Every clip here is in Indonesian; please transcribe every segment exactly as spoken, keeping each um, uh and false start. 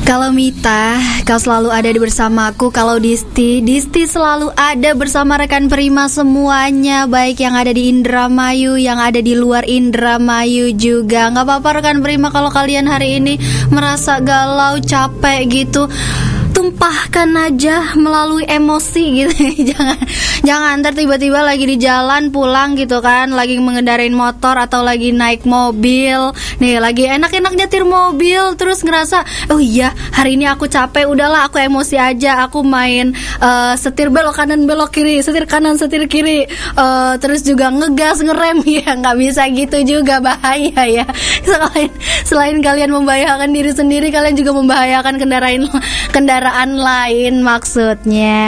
Kalau Mita, kau selalu ada di bersamaku. Kalau Disti, Disti selalu ada bersama rekan Prima semuanya, baik yang ada di Indramayu, yang ada di luar Indramayu juga. Gak apa-apa rekan Prima kalau kalian hari ini merasa galau, capek gitu, tumpahkan aja melalui emosi gitu. Jangan Jangan ntar tiba-tiba lagi di jalan pulang gitu kan, lagi mengendarain motor atau lagi naik mobil, nih lagi enak-enak nyetir mobil, terus ngerasa oh iya hari ini aku capek, udahlah aku emosi aja, aku main uh, setir belok kanan belok kiri, setir kanan setir kiri, uh, terus juga ngegas ngerem. Ya nggak bisa gitu juga, bahaya ya. Selain selain kalian membahayakan diri sendiri, kalian juga membahayakan kendaraan kendaraan lain maksudnya.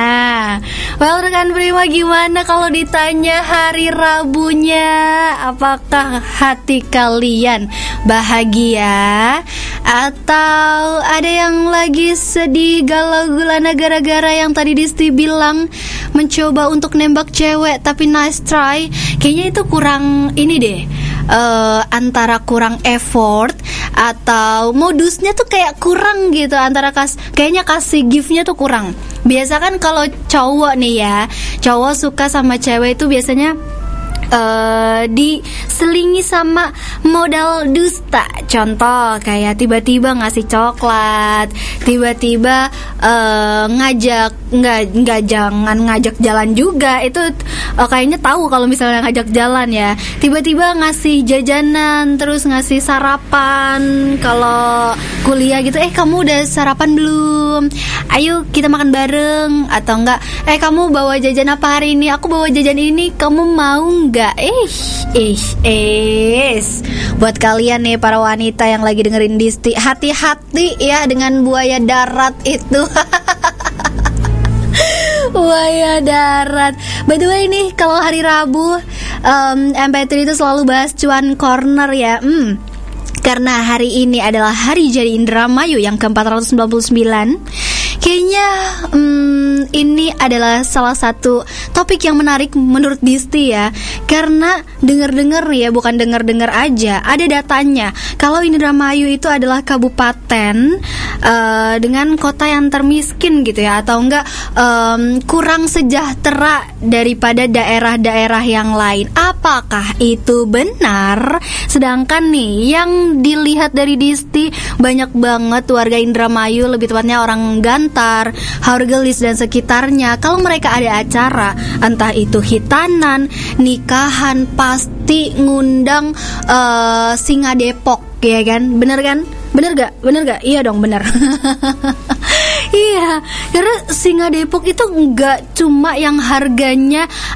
Well rekan Prima, gimana kalau ditanya hari Rabunya, apakah hati kalian bahagia atau ada yang lagi sedih, galau gulana gara-gara yang tadi Disti bilang mencoba untuk nembak cewek tapi nice try? Kayaknya itu kurang ini deh, uh, antara kurang effort atau modusnya tuh kayak kurang gitu, antara kas kayaknya kasih giftnya tuh kurang. Biasa kan kalau cowok nih ya, cowok suka sama cewek itu biasanya Uh, diselingi sama modal dusta. Contoh kayak tiba-tiba ngasih coklat, tiba-tiba uh, ngajak nggak nggak jangan ngajak jalan juga, itu uh, kayaknya tahu kalau misalnya ngajak jalan ya. Tiba-tiba ngasih jajanan, terus ngasih sarapan kalau kuliah gitu. Eh kamu udah sarapan belum? Ayo kita makan bareng. Atau enggak, eh kamu bawa jajan apa hari ini? Aku bawa jajan ini, kamu mau nggak? Eh, eh, eh. Buat kalian nih para wanita yang lagi dengerin Disti, hati-hati ya dengan buaya darat itu. Buaya darat. By the way nih, kalau hari Rabu um, M P tiga itu selalu bahas cuan corner ya. Hmm. Karena hari ini adalah hari jadi Indramayu yang ke empat ratus sembilan puluh sembilan. Kayaknya hmm, ini adalah salah satu topik yang menarik menurut Disti ya. Karena denger-denger ya, bukan denger-denger aja, ada datanya. Kalau Indramayu itu adalah kabupaten uh, dengan kota yang termiskin gitu ya, atau enggak um, kurang sejahtera daripada daerah-daerah yang lain. Apakah itu benar? Sedangkan nih yang dilihat dari Disti, banyak banget warga Indramayu, lebih tepatnya orang Gantar, Haurgelis dan sekitarnya. Kalau mereka ada acara, entah itu hitanan, nikahan, pasti ngundang uh, Singa Depok, ya kan? Bener kan? Bener gak? Bener gak? Iya dong, bener. Iya, karena Singa Depok itu nggak cuma yang harganya